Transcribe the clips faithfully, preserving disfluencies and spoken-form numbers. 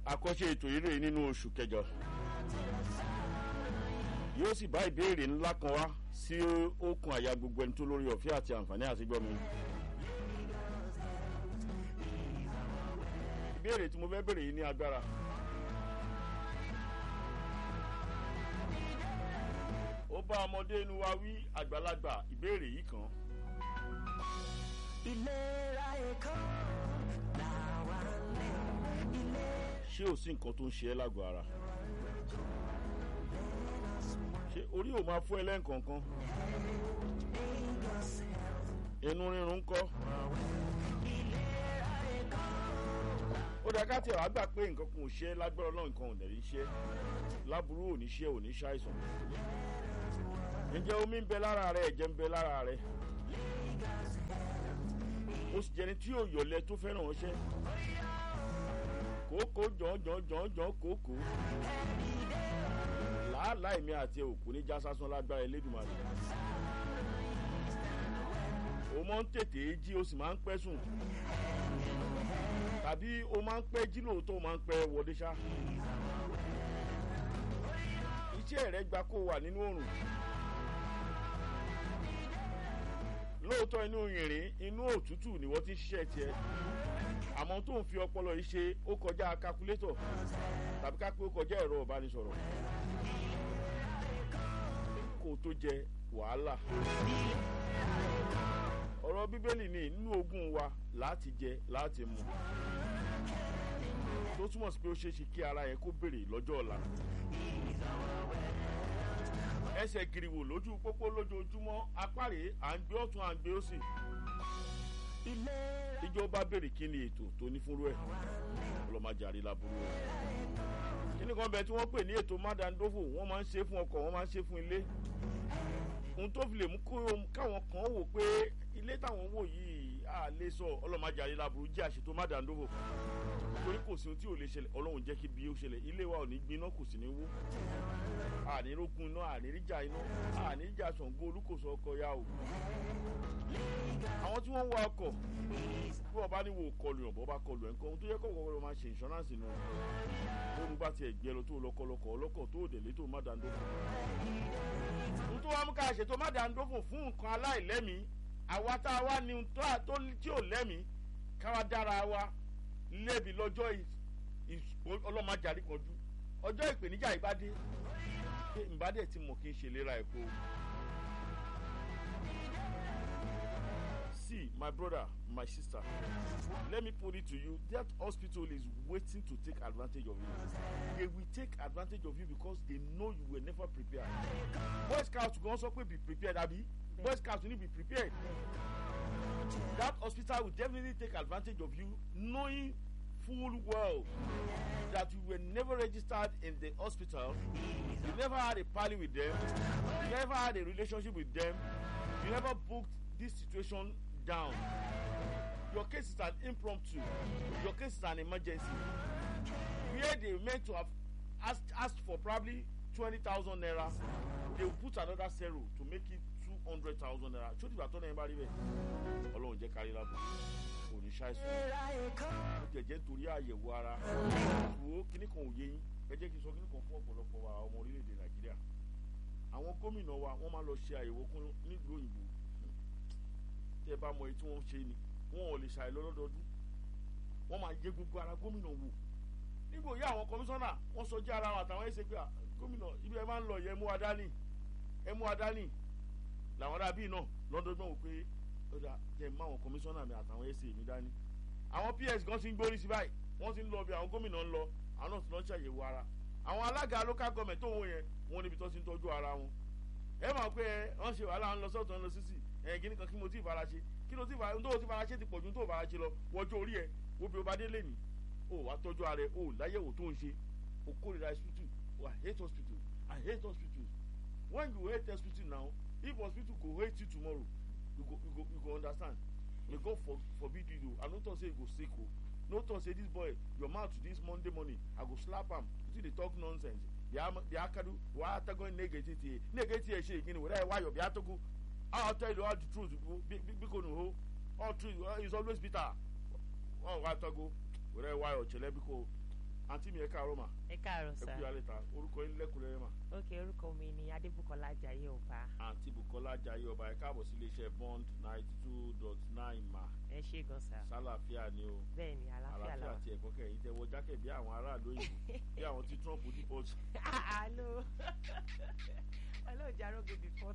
àkọ́ṣe ètò eré nínú oṣù kẹjọ yóò sì bá ìbéèrè ńlá kan wá sí okùn àyà gbogbo ẹni tó lórí ọ̀fẹ́ àti àǹfààní àti gbọ́ mi. ìbéèrè tí mo fẹ́ béèrè yìí ní agbára. ó bá ọmọdé inú wa wí àgbàlagbà ìbéèrè yìí kan. ìlera ẹ̀kọ́ làwa lè ilé. ṣé ò sí nǹkan tó ń ṣe ẹ́ lágọ̀ọ́ ara? ṣé orí ò máa fún ẹ lẹ́ǹkọ̀ọ̀kan? inú rírun ń kọ́? ó dá ká tiẹ̀ wá gbà pé nǹkan kan ò ṣe é lágbára Ọlọ́run, nǹkan ò dẹ̀ rí ṣe é láburú ò ní ṣe ò ní ṣàìsàn. ǹjẹ́ omi ń bẹ lára rẹ, ẹ̀jẹ̀ ń bẹ lára rẹ? ó sì jẹni tí yóò yọ̀lẹ tó fẹ́ràn ọṣẹ́. kòókòó jọ̀ọ́jọ̀ọ́jọ̀ọ́ kòókòó. làálàá èmi àti òkú ní jásásán lágbára Elédùmarè. o máa ń tètè jí o sì máa ń pẹ́ sùn. tàbí o máa ń pẹ́ jí lóòótọ́ o máa ń pẹ́ wọlé ṣá. iṣẹ́ rẹ gba kó wà nínú oòrùn. lóòótọ́ inú yìnrìn inú òtútù ni wọ́n ti ń ṣiṣẹ́ tiẹ̀. àmọ́ tó ń fi ọpọlọ yìí ṣe ó kọjá kakulétọ̀ tàbí ká pé ó kọjá ẹ̀rọ ìbánisọ̀rọ̀. kó o tó jẹ wàhálà. ọ̀rọ̀ bíbélì ni nínú ogún wa láti jẹ láti mu. tó túmọ̀ sí pé ó ṣeé ṣe kí ara yẹn kó béèrè lọ́jọ́ ọ̀la. ẹsẹ̀ gìrìwò lójú pópó lójoojúmọ́ apárè à ń gbé ọ̀tún à ń gbé òsì. ìjọba béèrè kí ni ètò tó ní fúnrú ẹ̀ ọlọ́màjàre láburú ẹ̀. kíní kan bẹ tí wọ́n pè ní ètò mádàndófò wọ́n máa ń ṣe fún ọkọ̀ wọ́n máa ń ṣe fún ilé. ohun tó fi lè mú káwọn kan wò pé ilé táwọn wò yìí à lè sọ ọlọ́màjàre láburú jẹ́ àṣetò mádàndófò. torí kò sí ohun tí ò lè ṣẹlẹ̀ Ọlọ́run jẹ́ kí bí ó ṣẹlẹ̀ ilé wa ò ní gbiná kò sì ní wó. ànírógún iná àníríjà iná àníríjà Ṣàngó Olúkòso ọkọ̀ ya o. àwọn tí wọ́n ń wa ọkọ̀ bí wọ́n bá ní wo kọlù yàn bọ́ bá kọlù ẹ̀ ń kọ́ ohun tó yẹ kọ́ kọ́kọ́ máa ṣe insurance nù. bóun bá tiẹ̀ gbẹ lọ tó lọ́kọ̀lọ́kọ̀ ọlọ́kọ̀ tó délé tó má dandófò. ohun tó wá mú ká ṣètò má dandófò fún nǹkan aláìlẹ́mìí àwa tá a wá ní tó tí ò lẹ́mìí káwa dára wa lẹ́bi lọ́jọ́ ọlọ́màjàrí kanjú ọjọ́ ìpèníjà ìbádé pé ìbádé tí mo kí n ṣe lera ẹ̀kọ́. See, my brother, my sister, let me put it to you, that hospital is waiting to take advantage of you. They will take advantage of you because they know you were never prepared. Boy Scouts go also be prepared, Abi. Boy Scouts need to be prepared. That hospital will definitely take advantage of you, knowing full well that you were never registered in the hospital, you never had a party with them, you never had a relationship with them, you never booked this situation down. Your case is an impromptu, your case is an emergency. Where they meant to have asked, asked for probably twenty thousand naira, they will put another zero to make it two hundred thousand naira. Should you have told anybody there? Ọlọ́run jẹ́ kárí lábọ̀ òní ṣàìsàn ó jẹ̀jẹ̀ nítorí àyẹ̀wò ara wo kíní kan ò yé yín ẹ jẹ́ kí n sọ kíní kan fún ọ̀pọ̀lọpọ̀ wa ọmọ orílẹ̀-èdè Nàìjíríà. àwọn gómìnà wa wọ́n máa lọ ṣe àyẹ̀wò kún nílùú òyìnbó tẹ́ ẹ bá mọ èyí tí wọ́n ń ṣe ni wọ́n ò lè ṣàyẹ̀ lọ́dọọdún wọ́n máa yẹ gbogbo ara gómìnà wò nígbò yá àwọn kọmíṣánná wọ́n sọ jẹ́ ara wọn àtàwọn ẹ̀ṣẹ̀ pé gómìnà ibi ẹ máa ń lọ yẹ mú adání ẹ mú adání làwọn arábí náà lọ́dọọdún wò pé ọ̀dà jẹ́ mú àwọn kọmíṣánná mi àtàwọn ẹ̀ṣẹ̀ mi dání àwọn P S gan ti ń gbórí sí báyìí wọ́n ti ń lọ bí àwọn gómìnà ń lọ àwọn náà ti lọ ń ṣàyẹ̀wò ara àwọn alága local government tó wọ́n yẹn wọ́n níbi tó ti ń tọ́jú ara wọn ẹ máa pé wọ́n ṣe wàhálà ń lọ sọ́tọ̀ ń lọ sísì ẹ̀ kí nìkan kí mo ti fara ṣe kí ló ti fara ṣe tó ti fara ṣe ti pọ̀jù tó fara ṣe lọ wọ́jọ́ orí ẹ̀ wo bí o bá dé lé ní o wàá tọ́jú ara ẹ̀ o láyẹ̀wò tó ń ṣe o kórìíra hospital o I hate hospital I hate hospitals when you hate hospital now if hospital go hate you tomorrow you go you go you go understand may God for, forbid you I no talk say you go sick o no talk say this boy your mouth this Monday morning I go slap am you dey talk nonsense the akadu wa atago negative negative ṣe igini wẹ́rẹ́ wáyọ̀ bí atago I'll tell you all the truth bíkò nù hó all truth is always bitter wọ́n wá atago wẹ́rẹ́ wáyọ̀ ṣẹlẹ̀ bíkò àǹtí mi ẹ káàárọ̀ mà. ẹ káàárọ̀ sá. ẹ kú alẹ́ ta orúkọ yín lẹ́kùnrẹ́rẹ́ mà. ok orúkọ mi ni Adébùkọ́lá Ajayi Ọba. àǹtí Bùkọ́lá Ajayi Ọba ẹ káàbọ̀ sí iléeṣẹ́ Bond ninety two dot nine mà. ẹ ṣé gan sá. sálàáfíà ni o. bẹ́ẹ̀ ni àlàáfíà làwà. àlàáfíà ti ẹ̀kọ́ kẹ̀yìn tẹ wọ jákè bí àwọn aráàlú òyìnbó bí àwọn tí Trump deport. alo alo jarogo deport.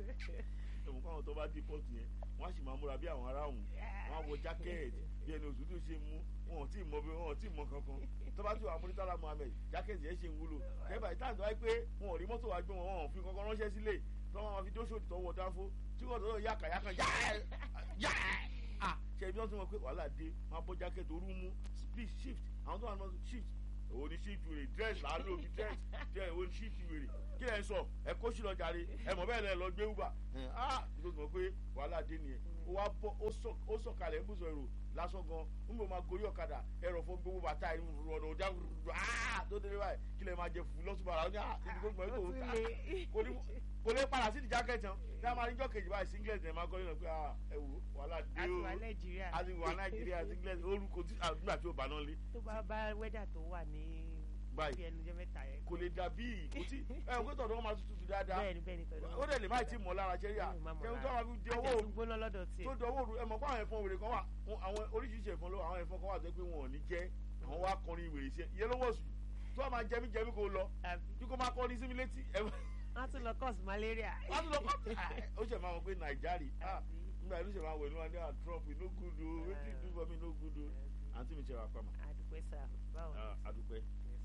ẹ̀mú káwọn tó bá deport yẹn wọ́n á sì máa múra bí àwọn ará òun wọ́n á wọ jákẹ́ẹ̀tì bí ẹni òtútù ṣe mú wọn ò tí ì mọ bí wọn ò tí ì mọ kankan tó bá tí wàá Murtala Muhammed jákẹ́ẹ̀tì yẹn ṣe ń wúlò kẹ́bà ìtàn tó wáyé pé wọn ò rí mọ́tò wá gbé wọn wọn ò fi kankan ránṣẹ́ sílé tó wọn máa fi dóṣòdì tó wọ dáńfó tí wọ́n tó lọ yá kàyákan yá yá à ṣe ibi wọn ti mọ pé wàhálà dé máa bọ́ jákẹ́ẹ̀tì orú mú please shift àwọn tó wà ní shift òun ni shift wèrè dress là á lò bí dress dress òun ni shift wèrè kí ẹ ń sọ ẹ kó sí lọ jàre ẹ mọ̀ bẹ́ẹ̀ lẹ lọ gbé uber ah tó ti mọ̀ pé wàhálà dé nìyẹn ó wá bọ́ ó sọ̀kalẹ̀ ń bùsọ̀ èrò lásán gan ń bò máa gorí ọ̀kadà ẹ̀rọ fún gbogbo bàtà ìrọ̀nà ọ̀dà ah tó délé báyìí kí lè máa jẹ fùfú lọ́sùbàrà ó ní ah ibi tó gbọ́n ètò kò lè padà sí ìjà kẹtàn ní a máa ní jọ́ kejì báyìí singlet ẹ̀ máa kọ́ nínú pé ah ẹ wò wàhálà dé o àti wà Nàìjíríà singlet orúkọ nígbà tí ó bá náà lé. tó bá bá wẹ́dà tó wà ní báyìí kò lè dàbí kò tí ẹ ò gbọ́dọ̀ wọn máa tutù dáadáa bẹ́ẹ̀ni bẹ́ẹ̀ni tọdọ ó dẹ̀ lè má ti mọ̀ lára jẹ́ríà kẹ́hìn tó máa fi di owó òru tó di owó òru ẹ mọ̀ pé àwọn ẹ̀fọn wèrè kan wà àwọn oríṣiríṣi ẹ̀fọn ló àwọn ẹ̀fọn kan wà tó pé wọn ò ní jẹ́ àwọn wá kọrin wèrè sí ẹ ìyẹn ló wọ̀ sùn tó máa jẹ́mí jẹ́mí kó lọ bí kò máa kọrin sí mi létí. wọ́n tún lọ cause malaria. wọ́n tún lọ cause ó ṣe máa wọ pé nàìjíríà nígbà ìlú ṣe máa wọ ìlú wa ní à Trump no good o wetin do for me no good o àǹtí mi ṣe wà pàmò. àdúpẹ́ sá báwo. àdúpẹ́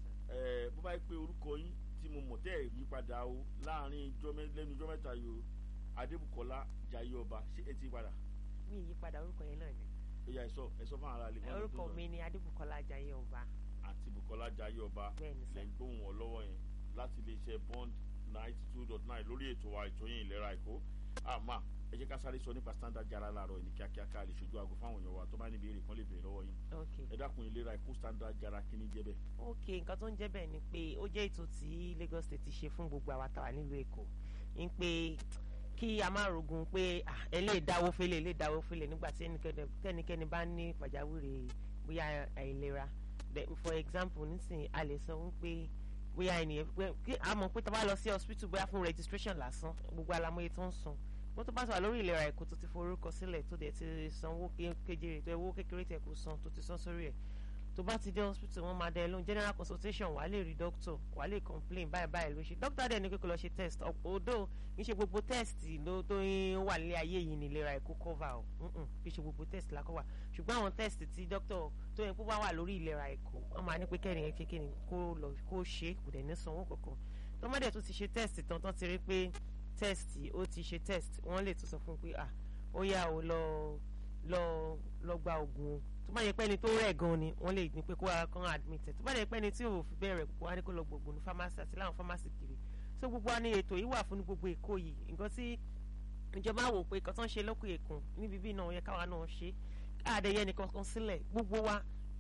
bó bá yẹ pé orúkọ yín tí mo mọ̀ tẹ́ ẹ̀ yí padà o láàrin lẹ́nu ijọ́ mẹ́ta yìí o Adébùkọ́lá Ajayi Ọba ṣé ẹ ti padà. mi yí padà orúkọ yẹn náà ni. ó yá ẹ̀sọ́ ẹ̀sọ́ fún ara rẹ̀. orúkọ mi ni Adébùkọ́lá Ajayi Ọba. àti Bùkọ́lá Ajayi Ọba lẹ́yìn gbóhùn wọn lọ́wọ́ yẹn láti iléeṣẹ́ Bond ninety two dot nine lórí ètò wa ètò yín ìlera Èkó àmà ẹ jẹ́ ká sáré sọ nípa Standard Jara láàárọ̀ ní kíákíá ká lè ṣojú aago fáwọn èèyàn wa tó bá ní ìbéèrè kan lè béèrè lọ́wọ́ yín. ẹ dákun ìlera Èkó Standard Jara kí ni jẹ́ bẹ́ẹ̀. ok nǹkan tó ń jẹ́ bẹ́ẹ̀ ni pé ó jẹ́ ètò tí Lagos State ti ṣe fún gbogbo àwa táwa nílùú Èkó ń pé kí a má rogun pé ẹ lè dáwó fẹ́lẹ̀ lè dáwó fẹ́lẹ̀ nígbà tí ẹnikẹ́ni bá ní pàjáwìrì bóyá àìlera for example nísìnyí a lè sọ wípé bóyá ènìyàn pé a mọ̀ pé tá a bá lọ sí hospital bóyá fún registration lásán gbogbo alamóye tó ń san wọ́n tó bá sọ lórí ìlera Èkó tó ti forúkọ sílẹ̀ tó dẹ̀ ti sanwó kékeré tó owó kékeré tẹ̀ kó san tó ti san sórí ẹ̀ tó bá ti dé hospital wọ́n máa dẹ lóhùn general consultation wàá lè rí doctor wàá lè complain báyìí báyìí ló ṣe doctor dẹ̀ ní pé kó lọ ṣe test although kì í ṣe gbogbo test ló tó ń wà nílé ayé yìí ní ìlera Èkó cover o kì í ṣe gbogbo test la cover ṣùgbọ́n àwọn test tí doctor tó yẹ kó bá wà lórí ìlera Èkó wọ́n máa ní pé kẹ́rin kékeré kó lọ kó ṣe kò dẹ̀ ní sanwó kankan tọ́mọdé tó ti ṣe test tán tán ti rí pé test ó ti ṣe test wọ́n lè tún sọ fún un pé ah ó yá o lọ lọ lọ gba oògùn o tó bá yẹ pé ẹni tó rẹ̀ gan ni wọ́n lè ní pé kó ara kan admit ẹ̀ tó bá yẹ pé ẹni tí ò fi bẹ́ẹ̀ rẹ̀ púpọ̀ wá ní kó lọ gbogbo ní pharmacy àti láwọn pharmacy kiri so gbogbo wa ní ètò yìí wà fún gbogbo Èkó yìí nǹkan tí ìjọba wò pé nǹkan tó ń ṣe lókè Èkó níbi bí náà yẹ káwa náà ṣe àdẹyẹ nìkan kan sílẹ̀ gbogbo wa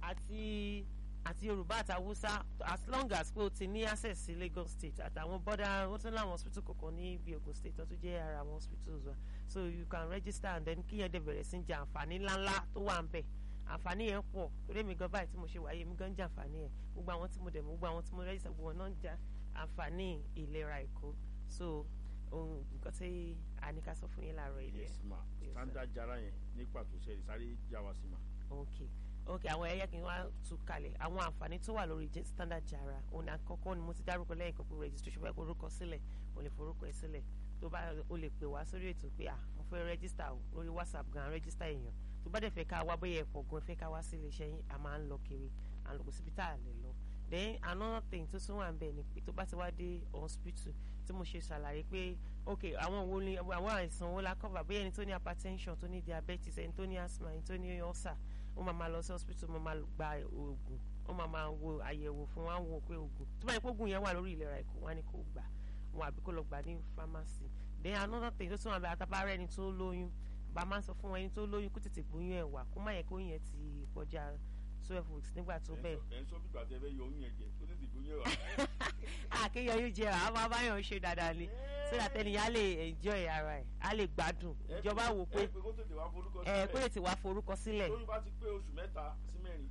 àti àti Yorùbá àti Haúsá as long as pé o ti ní access sí Lagos State àtàwọn border ó tún láwọn hospital kọ̀ọ̀kan ní ibi Ògùn State tó tún jẹ́ ara àwọn hospitals wa so you can register and then kí yẹn dẹ̀ bẹ̀rẹ̀ sí jẹ àǹfààní ńláńlá tó wà ń bẹ̀ àǹfààní yẹn pọ̀ torí èmi gan báyìí tí mo ṣe wáyé mi gan ń jẹ àǹfààní yẹn gbogbo àwọn tí mo dẹ̀ gbogbo àwọn tí mo register gbogbo wọn náà ń jẹ àǹfààní ìlera Èkó so ohun nǹkan tí a ní ká sọ fún yín láàárọ̀ ilé. yes ma Standard Jara yẹn ní pàtó ṣe sáré já wa sí ma. okay ok àwọn ẹyẹ kí n wá tú kalẹ̀ àwọn àǹfààní tó wà lórí Standard Jara òun àkọ́kọ́ ni mo ti dárúkọ lẹ́yìn kan pé registration bá forúkọ sílẹ̀ o lè forúkọ ẹ sílẹ̀ tó bá o lè pè wá sórí ètò pé ah mo fẹ́ register o lórí WhatsApp gan register èèyàn tó bá dẹ̀ fẹ́ ká wá bóyá ẹ̀pọ̀ gan fẹ́ ká wá sí iléeṣẹ́ yín a máa ń lọ kiri à ń lọ kó síbi tá a lè lọ then another thing tó tún wà ń bẹ̀ ni pé tó bá ti wá dé hospital tí mo ṣe ṣàlàyé pé ok àwọn wo ni àwọn àìsàn wo la cover bóyá ẹni tó ní hypertension tó ní diabetes ẹni tó ní asthma ẹni tó ní ulcer wọ́n máa ma lọ sí hospital wọ́n máa gba oògùn wọ́n máa ma wo àyẹ̀wò fún wọn wò pé oògùn tó bá yẹ pé oògùn yẹn wà lórí ìlera Èkó wọn á ní kó gbà wọn àbí kó lọ gbà ní pharmacy then another thing tó tún wà bẹ́ẹ̀ àtàbá rẹ̀ ẹni tó lóyún bá máa ń sọ fún ẹni tó lóyún kó tètè gbóyún ẹ̀ wá kó má yẹ kó yẹn ti kọjá twelve weeks nígbà tó bẹ́ẹ̀. ẹ̀ ń sọ bí gbàtẹ́ fẹ́ yọ oyún yẹn jẹ tó tètè gbóyún ẹ̀ wá. àkéyọ yóò jẹ àwọn abáyọ̀ ṣe dáadáa ni so that ẹni yà lè enjoy ara ẹ̀ á lè gbádùn ìjọba wò pé ẹ pé kó tètè wá forúkọ sílẹ̀ ẹ kó tètè wá forúkọ sílẹ̀. lóyún bá ti pé oṣù mẹ́ta sí mẹ́rin ó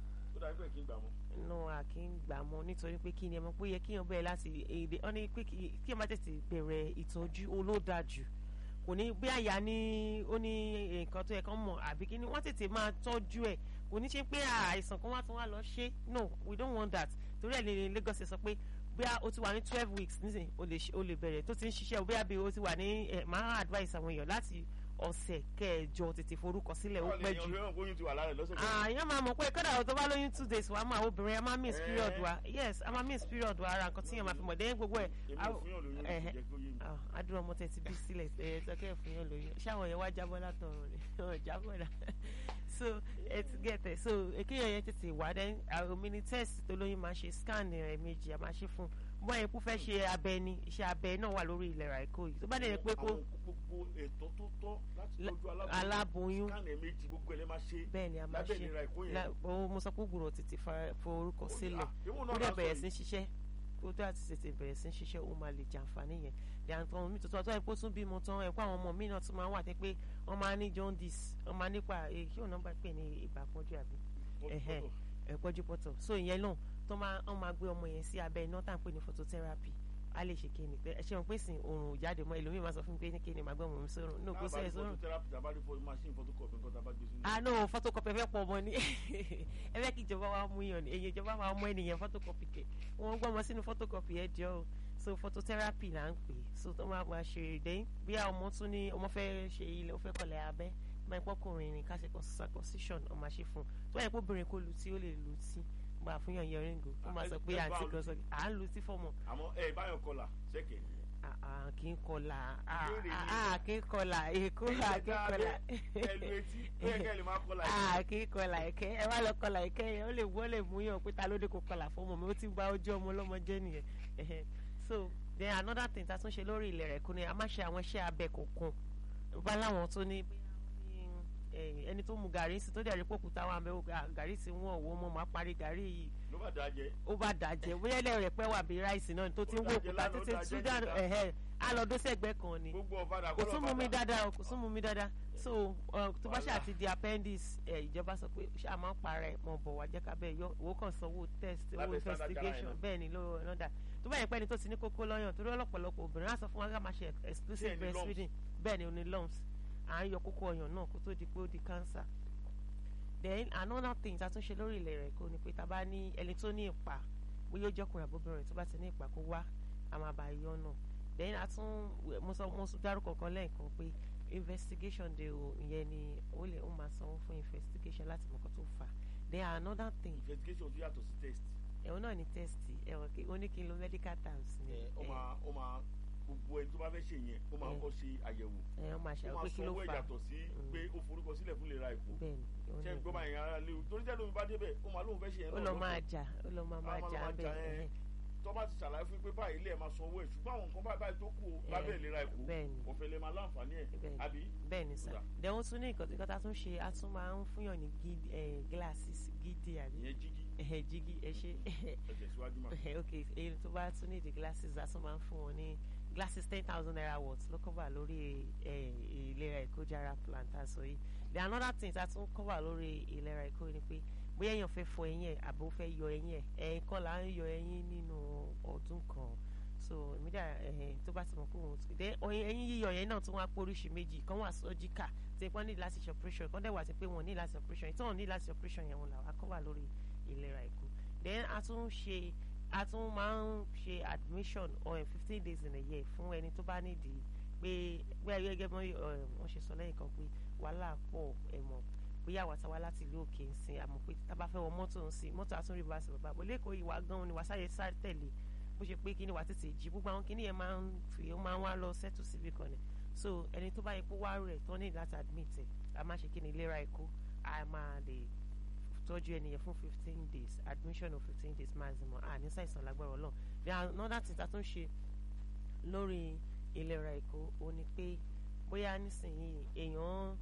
dàbí pé kí n gbà mọ́. no a kì í gbà mọ́ nítorí pé kí ni ẹ mọ̀ pé ó yẹ kí èèyàn bẹ̀rẹ̀ láti èdè ọ ní pé kí kí ẹ má tètè bẹ̀rẹ̀ ìtọ́jú olódàjù kò ní bí àyà ní ó ní nǹkan tó yẹ kán mọ̀ àbí kí ni wọ́n tètè máa tọ́jú ẹ̀ kò ní ṣe pé àìsàn kan wá tún wá lọ ṣe no we don't want that torí ẹ̀ ní Lagos sọ pé bí o ti wà ní twelve weeks nísìnyí o lè o lè bẹ̀rẹ̀ tó ti ń ṣiṣẹ́ bí abi o ti wà ní ẹ̀ máa advice àwọn èèyàn láti ọ̀sẹ̀ kẹjọ tètè forúkọ sílẹ̀ ó pẹ́ jù. àyàn máa mọ̀ pé kódà tó bá lóyún two days wàá máa obìnrin a máa miss period wa yes a máa miss period wa ara nǹkan tí yẹn máa fi mọ̀ dé gbogbo ẹ̀. adúlọ̀ ọmọ tẹ̀ ti bí sílẹ̀ ẹ̀ tọ́kẹ́ fún yàn lóyún ṣáwọn yẹn wá jábọ́ látọ̀run ni jábọ́ dà so it's get it so èkéyàn yẹn tètè wá dẹ́ omi ni test tó lóyún máa ṣe scan ẹ̀ méjì a máa ṣe fún bọ́n yẹn kú fẹ́ ṣe abẹ ni iṣẹ́ abẹ náà wà lórí ìlera ẹ̀kọ́ yìí tó bá dẹ̀ pé kó gbogbo ètò tó tọ́ láti tọ́jú aláboyún scan ẹ̀ méjì gbogbo ẹ̀ lẹ́ máa ṣe bẹ́ẹ̀ ni a máa ṣe mo sọ pé gbùrọ̀ tètè forúkọ sílẹ̀ ó dẹ̀ bẹ̀rẹ̀ sí ṣiṣẹ́ ó tó àti tètè bẹ̀rẹ̀ sí ṣiṣẹ́ ó máa lè jàǹfààní yẹn yàtọ̀ omi tuntun ọ̀tọ̀ ẹ̀kọ́ tún bímọ tán ẹ̀kọ́ àwọn ọmọ mi náà tún máa wà tẹ́ pé wọ́n máa ní jaundice wọ́n máa nípa èyí ò nọ́mbà pè ní ìgbà pọ́njú àbí ẹ̀pọ́jú pọ́tọ̀ so ìyẹn náà tó máa wọ́n máa gbé ọmọ yẹn sí abẹ́ iná tá à ń pè ní phototherapy a lè ṣe kéènì pé ẹ ṣe wọn pé sìn oòrùn jáde mọ́ ẹlòmíì máa sọ fún mi pé ní kéènì máa gbé ọmọ mi sórun no kó sẹ́yìn sórun. ah no photocopy ẹ fẹ́ pọ̀ ọmọ ni ẹ fẹ́ kí ìjọba wa mú yàn ní èyí ìjọba máa mú ènìyàn photocopy kẹ wọ́n gbọ́ ọmọ sínú photocopy ẹ jọ o so phototherapy là ń pè so tó máa máa ṣe dẹ́yìn bí ọmọ tún ní ọmọ fẹ́ ṣe ilẹ̀ ó fẹ́ kọlẹ̀ abẹ́ máa ń pọ́kùnrin ní kásìkò circumcision ọmọ ṣe fún tó báyìí pé obìnrin kò lu tí ó lè lu tí gbà fún yàn yẹringo ó máa sọ pé àǹtí kan sọ à ń lu tí fọmọ. àmọ́ ẹ báyọ̀ kọlà ṣẹ́kẹ̀. kì í kọlà kì í kọlà èkó kì í kọlà ẹlú etí kẹ́kẹ́ lè má kọlà ẹ̀kẹ́. kì í kọlà ẹ̀kẹ́ ẹ wá lọ kọlà ẹ̀kẹ́ yẹn ó lè wọ́ lè mú yàn pé ta ló dé kó kọlà fọmọ mi ó ti gba ojú ọmọ ọlọ́mọ jẹ́ nìyẹn. so then another thing tá a tún ṣe lórí ilẹ̀ rẹ̀ kú ni a máa ṣe àwọn iṣẹ́ abẹ kọ̀ọ̀kan bá láwọn tó ní ẹni tó mu gàrí sí tó dẹ̀ rí pòkúta wà mẹ́wò gàrí sí wọn òwò mọ́ máa parí gàrí yìí ló bá dàjẹ́ ó bá dàjẹ́ bóyá ẹlẹ́ rẹ̀ pẹ́ wà bí ráìsì náà tó ti ń wò òkúta títí sudan ẹ̀hẹ́ á lọ dó sẹ́gbẹ́ kan ni kò tún mú mi dáadáa kò tún mú mi dáadáa so tó bá ṣáà ti di appendix ìjọba sọ pé ṣáà máa ń parẹ́ mọ̀ bọ̀ wá jẹ́ ká bẹ́ẹ̀ yọ owó kan sanwó test owó investigation bẹ́ẹ̀ ni ló lọ́dà tó bá yẹ pé ẹni tó ti ní kókó lọ́yàn torí ọlọ́pọ̀lọpọ̀ obìnrin á sọ fún wa ká máa ṣe exclusive breastfeeding bẹ́ẹ̀ ni ó ní lumps à ń yọ kókó ọyàn náà kó tó di pé ó di cancer then another thing tá a tún ṣe lórí ilẹ̀ rẹ̀ kó ni pé tá a bá ní ẹni tó ní ìpà bóyá ó jọkùnrin àbóbìnrin tó bá ti ní ìpà kó wá a máa bá yọ náà then a tún mo sọ mo dárúkọ kan lẹ́ẹ̀kan pé investigation de o ìyẹn ni ó lè ó máa sanwó fún investigation láti mọ̀ kó tó fà then another thing. investigation tó yàtọ̀ sí test. ẹ̀wọ̀n náà ni test ẹ̀wọ̀n ó ní kí n lo medical terms ni. ẹ ó máa ó máa gbogbo ẹni tó bá fẹ́ ṣe yẹn ó máa kọ́ ṣe àyẹ̀wò ẹ ó máa ṣe àwọn pé kí ló fà ó máa sanwó ìyàtọ̀ sí pé ó forúkọ sílẹ̀ fún ìlera èkó ṣe ń gbọ́mọ yẹn ara léwu torí jẹ́ lómi bá débẹ̀ ó máa lóun fẹ́ ṣe yẹn náà lọ́tọ̀ ó lọ máa jà ó lọ máa máa jà bẹ́ẹ̀ tó bá ti ṣàlàyé fún pé báyìí ilé ẹ̀ máa sanwó ẹ̀ ṣùgbọ́n àwọn nǹkan báyìí báyìí tó kù lábẹ́ ìlera èkó òfin lè máa láǹfààní ẹ̀ àbí. bẹ́ẹ̀ ni sà dẹ̀wọ́n tún ní nǹkan tí kọ́tà tún ṣe a tún máa ń fúnyàn ní glasses gidi àbí. ìyẹn jígí. ẹ jígí ẹ ṣe. ẹ tẹ̀síwájú mà. ok èyí tó bá tún ní the glasses a tún máa ń fún wọn ní glasses ten thousand naira worth ló cover lórí ìlera èkó jára plan tá a sọ yìí the another thing tá a tún cover lórí ìlera èkó ni pé bóyá èèyàn fẹ́ fọ eyín ẹ̀ àbò fẹ́ yọ eyín ẹ̀ ẹ̀yìn kan là ń yọ eyín nínú ọdún kan so ìmídà ẹ̀hìn tó bá ti mọ̀ pé òun ti dé eyín yíyọ yẹn náà tún wá pé oríṣi méjì kan wà surgical tí wọ́n ní láti ṣe operation kan dẹ̀ wà sí pé wọ́n ní láti operation ìtàn wọ́n ní láti operation yẹn wọn là wá cover lórí ìlera èkó then a tún ṣe a tún máa ń ṣe admission on fifteen days in a year fún ẹni tó bá nídìí pé gbé gẹ́gẹ́ bí wọ́n ṣe sọ lẹ́yìn kan pé wàhálà pọ̀ ẹ̀mọ́ bóyá wàtá wá láti ìlú òkè ń sin àmọ́ pé tá a bá fẹ́ wọ mọ́tò ń sin mọ́tò àtúnrí bá ṣe bàbá bó lẹ́kọ̀ọ́ ìwà gan-an ni wàá sáré sáré tẹ̀lé bó ṣe pé kí ni wàá tètè jí gbogbo àwọn kí ni yẹn máa ń fi ó máa ń wá lọ sẹ́tù síbi kan ni so ẹni tó bá yẹ kó wá rẹ̀ tó ní láti admit ẹ̀ a máa ṣe kí ni ìlera èkó a máa lè tọ́jú ẹnìyẹn fún fifteen days admission of fifteen days maximum à ní ṣàìsàn lágbára Ọlọ́run then another thing tá a tún ṣe lórí ìlera èkó ó ní pé bóyá nísìnyí èèyàn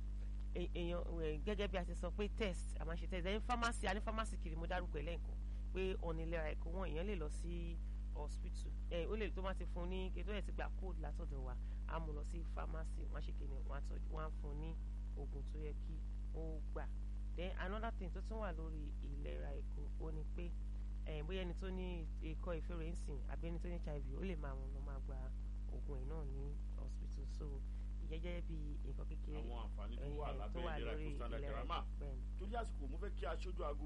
èèyàn gẹ́gẹ́ bí a ti sọ pé test a máa ṣe test ẹni pharmacy a ní pharmacy kiri mo dárúkọ ẹ̀ lẹ́ǹkan pé ọ̀nà ìlera èkó wọn èèyàn lè lọ sí hospital ẹ̀ ó lè tó máa ti fún ní kí tó yẹ ti gba code látọ̀dọ̀ wa a mú lọ sí pharmacy wọ́n á ṣe kí ni wọ́n á fún ní oògùn tó yẹ kí ó gbà then another thing tó tún wà lórí ìlera èkó ó ní pé eh, bóyá ẹni tó ní ikọ́ ìfẹ́rẹ̀ ń sìn àbí ẹni tó ní H I V ó lè máa wọn lọ máa gba oògùn ẹ̀ náà ní hospital so ìjẹ́jẹ́ bí nǹkan kékeré àwọn àǹfààní tó wà lábẹ́ ìlera èkó standard karama torí àsìkò mo fẹ́ kí aṣojú aago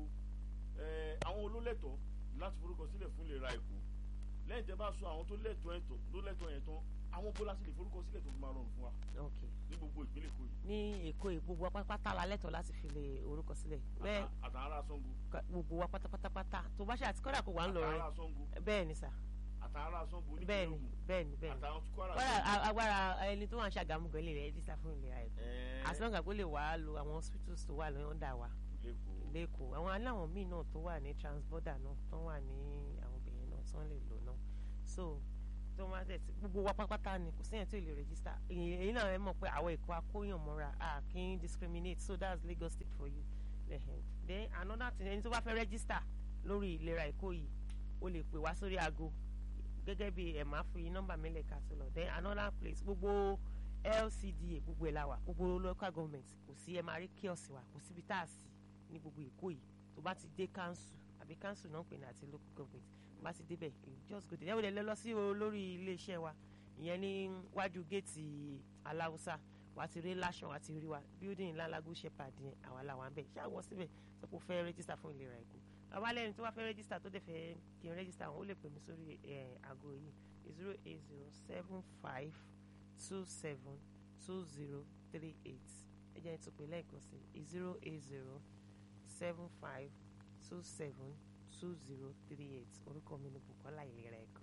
àwọn olólẹ́tọ̀ọ́ láti forúkọ sílẹ̀ fún ìlera èkó lẹ́yìn tẹ́ bá sọ àwọn tó lẹ́tọ̀ọ́ yẹn tán àwọn bó láti lè forúkọ sílẹ̀ tó fi máa rọrùn fún wa ní gbogbo ìpínlẹ̀ Èkó yìí. ní Èkó yìí gbogbo wa pátápátá la lẹ́tọ̀ọ́ láti fi lè orúkọ sílẹ̀. àtàwọn ará Ṣàngó. gbogbo wa pátápátá tó bá ṣe àti kọ́dà kò wá ń lọ rẹ. àtàwọn ará Ṣàngó. bẹ́ẹ̀ ni sà. àtàwọn ará Ṣàngó ní bẹ́ẹ̀ ni bẹ́ẹ̀ ni bẹ́ẹ̀ ni. àtàwọn tó kọ́ ara Ṣàngó. agbára ẹni tó wà ń Ṣàgámù gan lè rẹ̀ ẹ́dísà fún ìlera Èkó. àsìlọ́gà kó lè wá lo àwọn hospitals tó wà lọ́yọ̀ ńdà wa. lẹ́kọ̀ọ́ àwọn aláwọn míì náà tó wà ní transborder náà tó wà ní àwọn obìnrin náà tó ń lè lò náà so tó máa tẹ̀ sí gbogbo wa pápátá ni kò síyẹn tó lè rẹ́gísítà èyí náà ẹ mọ̀ pé àwọn Èkó akóyàn mọ́ra a kì í discriminate so that's Lagos State for you then another thing ẹni tó bá fẹ́ rẹ́gísítà lórí ìlera Èkó yìí o lè pè wá sórí aago gẹ́gẹ́ bí ẹ̀ máa fi nọ́mbà mílẹ̀ ká tó lọ then another place gbogbo L C D A gbogbo ẹ̀ la wà gbogbo local government kò sí ẹ máa rí kíọ̀sì wa kò síbi tá a sí ní gbogbo Èkó yìí tó bá ti dé council àbí council náà ń pè ní àti local government bá ti débẹ̀ just go there yẹ́wò lè lọ sí olórí iléeṣẹ́ wa ìyẹn ní wájú géètì aláwùsá wà á ti rí lásán wà á ti rí wa building lalago shepherd yẹn àwa làwọn bẹ̀ ṣáà wọ́n síbẹ̀ tó kò fẹ́ register fún ìlera Èkó àwa lẹ́yìn tó wá fẹ́ register tó dẹ̀ fẹ́ kí n register wọn ó lè pè mí sórí aago yìí zero eight zero seven five two seven two zero three eight ẹ jẹ́ tó pè lẹ́ẹ̀kan sí zero eight zero seven five two seven two zero three eight orúkọ mi ni Bùkọ́lá ìlera Èkó.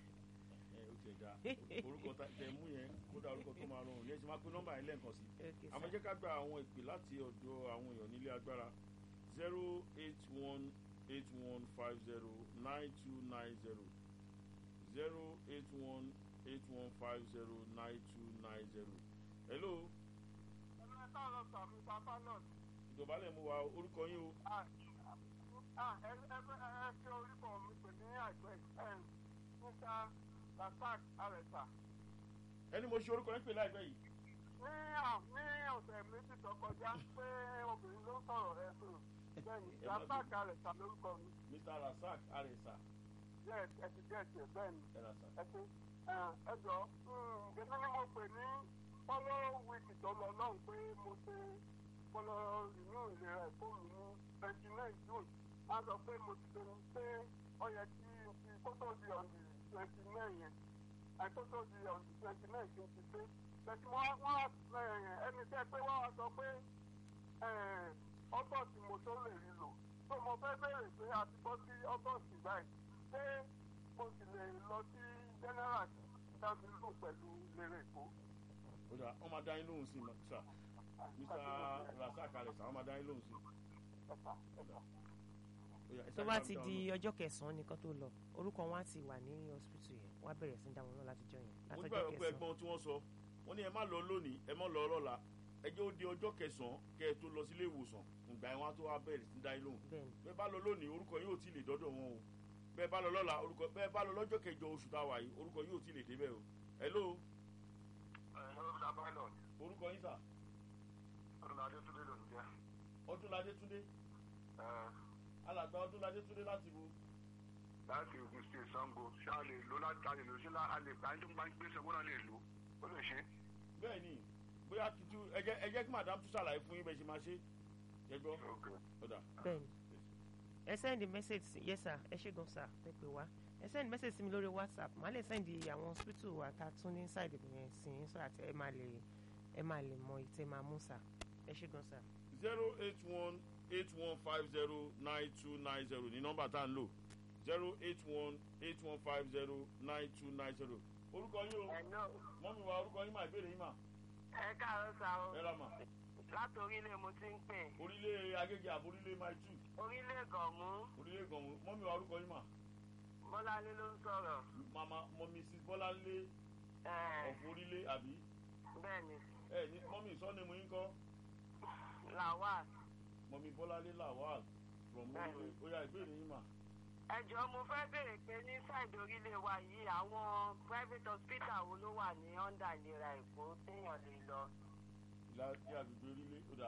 ẹ o ti da orúkọ tẹ mú yẹn kódà orúkọ tó máa rọrùn yẹn ti máa pe nọ́mbà yẹn lẹ́ẹ̀kan sí. àmọ́ jẹ́ ká gba àwọn ìpè láti ọ̀dọ̀ àwọn èèyàn nílé agbára zero eight one eight one five zero nine two nine zero zero eight one eight one five zero nine two nine zero. hello. ẹ̀rọ ẹ̀ka ọ̀rọ̀ sàmì sábà náà. ìjọba lè mú wa orúkọ yín o. ẹ ẹ fi orúkọ mi pè ní àgbẹ̀ ẹ̀ níta Rasak Arẹ̀sà. ẹni mo ṣe orúkọ yín pè láìpẹ́ yìí. ní ní ọ̀sẹ̀ méjì tó kọjá pé obìnrin ló sọ̀rọ̀ ẹ̀ fún un bẹ́ẹ̀ni Rasak Arẹ̀sà lórúkọ mi. Mr. Rasak Arẹ̀sà. yes ẹ ti jẹ́ ẹ̀jẹ̀ bẹ́ẹ̀ni ẹ ti ẹ jọ èmi ni mo pè ní fọ́lọ́ wíìkì tó lọ lọ́hùn pé mo ṣe fọ́lọ́ inú ìlera ẹ̀kọ́ mi ní twenty nine June a sọ pé mo ti ṣe pé ó yẹ kí n fi kótó di ọ̀dì twenty nine yẹn àìkótó di ọ̀dì twenty nine kí n ti ṣe bẹ́ẹ̀ni wọ́n wọ́n ẹni tẹ́ pé wọ́n sọ pé ọ́gọ́sì mo tó lè rí lò tó mo fẹ́ bẹ̀rẹ̀ pé a ti bọ́ sí ọ́gọ́sì báyìí ṣé mo sì lè lọ sí general dábì lò pẹ̀lú ìlera Èkó. ó dà wọ́n máa dá yín lóhùn sí sà Mr. Rasak Arẹ̀sà wọ́n máa dá yín lóhùn sí. tó bá ti di ọjọ́ kẹsàn-án nìkan tó lọ orúkọ wọn á ti wà ní hospital yẹn wọ́n á bẹ̀rẹ̀ sí dáwọn náà látijọ́ yẹn látọjọ́ kẹsàn-án. mo gbàgbọ́ pé ẹgbọ́n tí wọ́n sọ wọ́n ní ẹ má lọ lónìí ẹ má lọ lọ́la ẹ jẹ́ ó di ọjọ́ kẹsàn-án kẹ́ ẹ tó lọ sílé ìwòsàn ìgbà yẹn wọ́n á tó wá bẹ̀rẹ̀ sí dá yín lóhùn. bẹ́ẹ̀ bá lọ lónìí orúkọ yóò ti lè dọ́dọ̀ wọn o bẹ́ẹ̀ bá lọ lọ́la orúkọ bẹ́ẹ̀ bá lọ lọ́jọ́ kẹjọ oṣù táwa yìí orúkọ yóò ti lè débẹ̀ o. hello. orúkọ yín sà. Ọdúnladé Túndé ló ń jẹ́. Ọdúnladé Túndé. alàgbà Ọdúnladé Túndé láti wo. láti Ògùn state Ṣàngó ṣé a lè lo láti a lè lo ṣé a lè gbà tó máa ń gbé sẹ́gun náà lè lo ó lè ṣe. bẹ́ẹ̀ ni bóyá kìtú ẹ jẹ́ kí madam tún ṣàlàyé fún yín bẹ́ẹ̀ ṣe máa ṣe é gbọ́. bẹ́ẹ̀ni ẹ send message sí yes sir ẹ ṣé gan sir ẹ pè wá ẹ send message sí mi lórí WhatsApp màá lè send àwọn hospital wa ta tún ní side yẹn sí yín so àti ẹ máa lè ẹ máa lè mọ ìtẹ́ máa mú sir ẹ ṣé gan sir. zero eight one eight one five zero nine two nine zero ní nọ́mbà tá à ń lò zero eight one eight one five zero nine two nine zero orúkọ yín o mọ́mí wa orúkọ yín mà ìbéèrè yín mà. ẹ káàárọ̀ sá o. ẹ ra mà. láti orílẹ̀ mo ti ń pè. orílẹ̀ Agége àbò orílẹ̀ Mile two. orílẹ̀ Gànmú. orílẹ̀ Gànmú mọ́mí wa orúkọ yín mà. Bọ́láńlé ló ń sọ̀rọ̀. mama mọ Missus Bọ́láńlé ọ̀fọ̀ orílẹ̀ àbí. bẹ́ẹ̀ni. ẹ ní mọ́mí sọ́ni mo yín kọ́. Lawal. mọ́mí Bọ́láńlé Lawal from orílẹ̀ ó yá ìbéèrè yín mà. ẹ jọ̀ọ́ mo fẹ́ béèrè pé ní sáìdì orílẹ̀ wa yìí àwọn private hospital wo ló wà ní under ìlera Èkó téèyàn lè lọ. ìlà ní agbègbè orílẹ̀ ó dà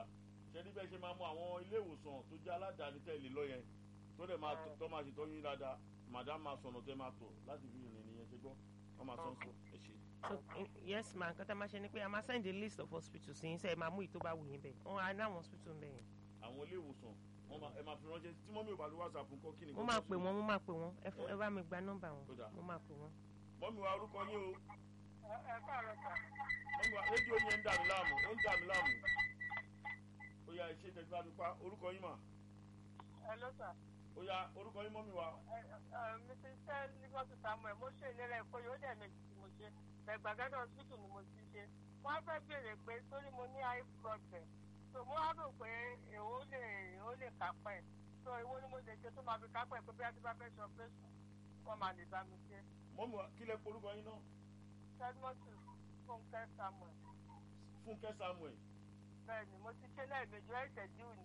ṣe ní bẹ́ẹ̀ ṣe máa mú àwọn ilé ìwòsàn tó jẹ́ aládàáni tẹ́ ilé lọ yẹn tó dẹ̀ máa tọ́ máa ṣètọ́jú yín dáadáa madam máa sọ̀nà tẹ́ máa tọ̀ láti fi rìn nìyẹn ṣe gbọ́ wọ́n máa sọ́n sọ ẹ ṣe. so yes ma nǹkan tá a máa ṣe ni pé a máa send a list of hospitals yín sẹ́ ẹ máa mú ìtó bá wù yín bẹ́ẹ̀ wọ́n á ní àwọn hospital bẹ́ẹ̀ yẹn. àwọn ilé ìwòsàn wọ́n máa ẹ máa fi ránṣẹ́ tí mọ́mí ò bá lo whatsapp nǹkan kí ni. mo máa pè wọ́n mo máa pè wọ́n ẹ fún ẹ bá mi gba nọ́mbà wọn mo máa pè wọ́n. mọ́mí wa orúkọ yín o. ẹ káàárọ̀ sà. mọ́mí wa rédíò yẹn ń dà mí láàmú ó ń dà mí láàmú. ó yá iṣẹ́ tẹ̀síwá mi pa orúkọ yín mà. ẹ ló sà. ó yá orúkọ yín mọ́mí wa. mi ti ṣe nígbàtí samuel mo ṣe ìlera ẹ̀kọ́ yóò dẹ̀ méjì tí mo ṣe ẹgbàgádà hospital ni mo ti ṣe wọ́n fẹ́ béèrè pé sórí mo ní high blood pressure so mo wá rò pé èwo lè èwo lè kápẹ́ ẹ̀ so èwo ni mo lè ṣe tó máa fi kápẹ́ ẹ̀ pé bí a ti bá fẹ́ ṣe operation wọ́n máa lè bá mi ṣe. mọ́mí wa kí lẹ pe orúkọ yín náà. sedmotus fúnkẹ́ samuel. fúnkẹ́ samuel. bẹ́ẹ̀ni mo ti ṣe lẹ́ẹ̀mejì ẹ̀ṣẹ̀ díù ni